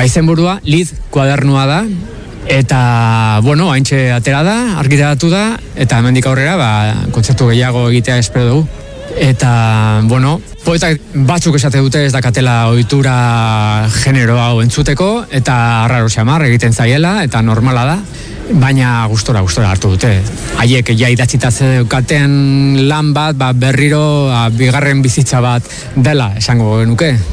izenburua Liz kuadernua da, eta, haintxe atera da, argitaratu da, eta hemendik aurrera, kontzertu gehiago egitea espero dugu. Eta, poetak batzuk esate dute ez dakatela ohitura genero hau entzuteko, eta arraro xamar egiten zaiela, eta normala da, baina gustora hartu dute. Haiek ja idatzita zeukaten lan bat, berriro bigarren bizitza bat dela, esango genuke.